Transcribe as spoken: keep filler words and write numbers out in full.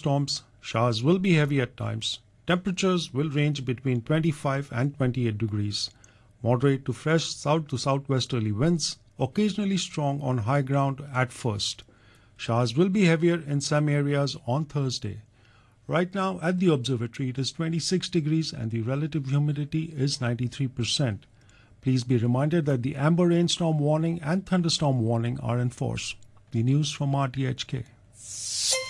thunderstorms. Showers will be heavy at times. Temperatures will range between twenty-five and twenty-eight degrees. Moderate to fresh south to southwesterly winds, occasionally strong on high ground at first. Showers will be heavier in some areas on Thursday. Right now at the observatory it is twenty-six degrees and the relative humidity is ninety-three percent. Please be reminded that the amber rainstorm warning and thunderstorm warning are in force. The news from R T H K.